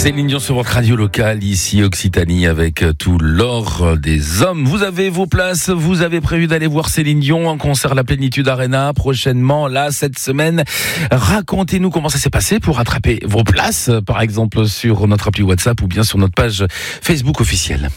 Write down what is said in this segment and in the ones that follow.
Céline Dion sur votre radio locale, ici Occitanie, avec tout l'or des hommes. Vous avez vos places, vous avez prévu d'aller voir Céline Dion en concert à la Plénitude Arena prochainement, là, cette semaine. Racontez-nous comment ça s'est passé pour attraper vos places, par exemple sur notre appli WhatsApp ou bien sur notre page Facebook officielle.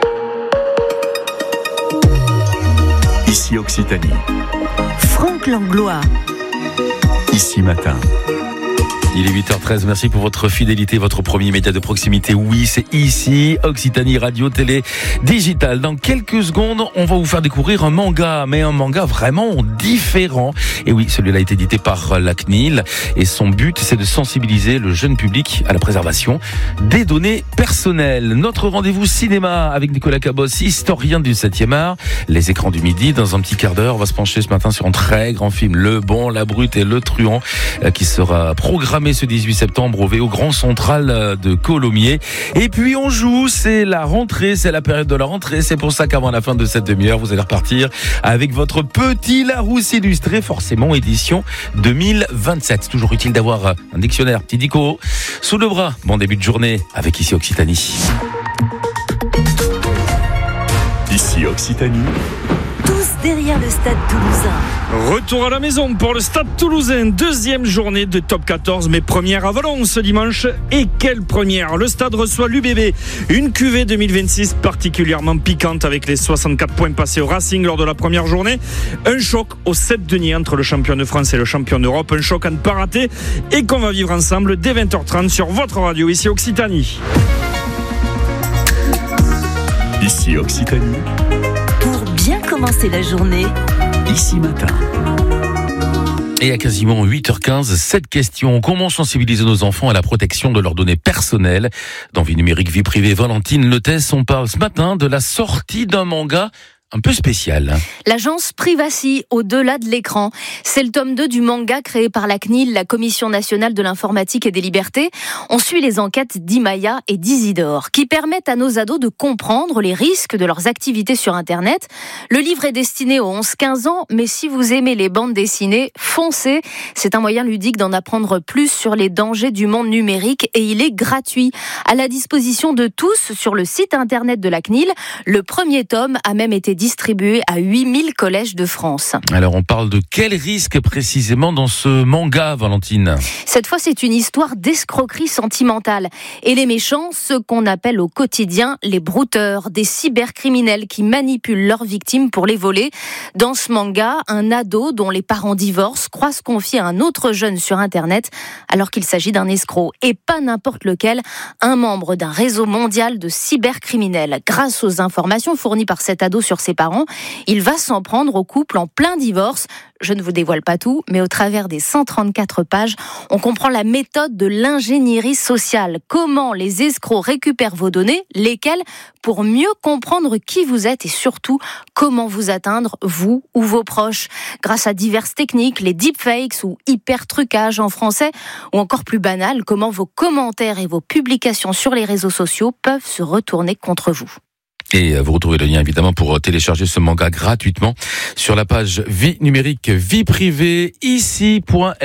Ici Occitanie. Franck Langlois. Ici Matin. Il est 8h13, merci pour votre fidélité, votre premier média de proximité. Oui, c'est ici, Occitanie Radio, Télé, Digital. Dans quelques secondes, on va vous faire découvrir un manga, mais un manga vraiment différent. Et oui, celui-là a été édité par la CNIL et son but, c'est de sensibiliser le jeune public à la préservation des données personnelles. Notre rendez-vous cinéma avec Nicolas Cabos, historien du 7e art. Les écrans du midi, dans un petit quart d'heure, on va se pencher ce matin sur un très grand film, Le Bon, la Brute et le Truand, qui sera programmé ce 18 septembre au VO Grand Central de Colomiers. Et puis on joue, c'est la rentrée, c'est la période de la rentrée. C'est pour ça qu'avant la fin de cette demi-heure, vous allez repartir avec votre petit Larousse illustré, forcément édition 2027. Toujours utile d'avoir un dictionnaire, petit dico sous le bras. Bon début de journée avec Ici Occitanie. Ici Occitanie. Tous derrière le stade toulousain. Retour à la maison pour le Stade Toulousain, deuxième journée de top 14, mais première à Valence ce dimanche. Et quelle première! Le stade reçoit l'UBB, une cuvée 2026 particulièrement piquante avec les 64 points passés au Racing lors de la première journée. Un choc au 7 deniers entre le champion de France et le champion d'Europe, un choc à ne pas rater et qu'on va vivre ensemble dès 20h30 sur votre radio ici Occitanie. Ici Occitanie. Pour bien commencer la journée, Ici Matin. Et à quasiment 8h15, cette question: comment sensibiliser nos enfants à la protection de leurs données personnelles? Dans Vie numérique, vie privée, Valentine Letès, on parle ce matin de la sortie d'un manga un peu spécial. L'agence Privacy, au-delà de l'écran. C'est le tome 2 du manga créé par la CNIL, la Commission nationale de l'informatique et des libertés. On suit les enquêtes d'Imaya et d'Isidore, qui permettent à nos ados de comprendre les risques de leurs activités sur Internet. Le livre est destiné aux 11-15 ans, mais si vous aimez les bandes dessinées, foncez. C'est un moyen ludique d'en apprendre plus sur les dangers du monde numérique et il est gratuit. À la disposition de tous sur le site Internet de la CNIL. Le premier tome a même été distribué à 8000 collèges de France. Alors on parle de quel risque précisément dans ce manga, Valentine? Cette fois, c'est une histoire d'escroquerie sentimentale. Et les méchants, ceux qu'on appelle au quotidien les brouteurs, des cybercriminels qui manipulent leurs victimes pour les voler. Dans ce manga, un ado dont les parents divorcent croit se confier à un autre jeune sur Internet alors qu'il s'agit d'un escroc. Et pas n'importe lequel, un membre d'un réseau mondial de cybercriminels. Grâce aux informations fournies par cet ado sur ses parents, il va s'en prendre au couple en plein divorce. Je ne vous dévoile pas tout, mais au travers des 134 pages, on comprend la méthode de l'ingénierie sociale. Comment les escrocs récupèrent vos données, lesquelles, pour mieux comprendre qui vous êtes et surtout comment vous atteindre, vous ou vos proches. Grâce à diverses techniques, les deepfakes ou hyper-trucages en français, ou encore plus banal, comment vos commentaires et vos publications sur les réseaux sociaux peuvent se retourner contre vous. Et vous retrouvez le lien évidemment pour télécharger ce manga gratuitement sur la page Vie numérique, vie privée, ici.fr,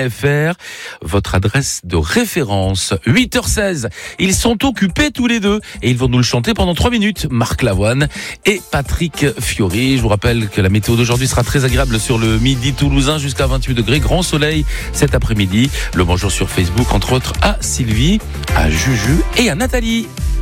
votre adresse de référence. 8h16, ils sont occupés tous les deux et ils vont nous le chanter pendant 3 minutes. Marc Lavoine et Patrick Fiori. Je vous rappelle que la météo d'aujourd'hui sera très agréable sur le midi toulousain jusqu'à 28 degrés. Grand soleil cet après-midi. Le bonjour sur Facebook, entre autres à Sylvie, à Juju et à Nathalie.